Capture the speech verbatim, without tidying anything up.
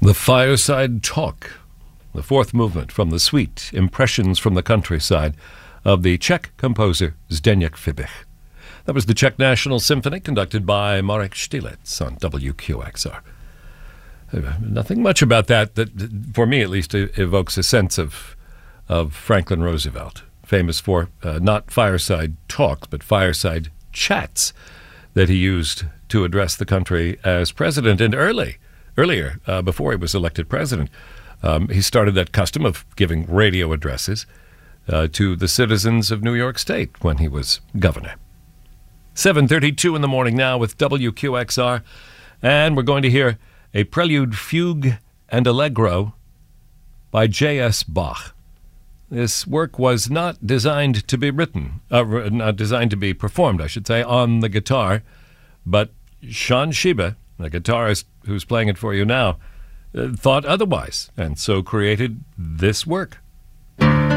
The Fireside Talk, the fourth movement from the suite Impressions from the Countryside of the Czech composer Zdeněk Fibich. That was the Czech National Symphony conducted by Marek Štílec on W Q X R. Uh, nothing much about that that, for me at least, evokes a sense of, of Franklin Roosevelt, famous for uh, not fireside talks but fireside chats that he used to address the country as president. And early Earlier, uh, before he was elected president, um, he started that custom of giving radio addresses uh, to the citizens of New York State when he was governor. seven thirty-two in the morning now with W Q X R, and we're going to hear a prelude, fugue, and allegro by J S Bach. This work was not designed to be written, uh, not designed to be performed, I should say, on the guitar, but Sean Shiba, the guitarist who's playing it for you now, uh, thought otherwise, and so created this work.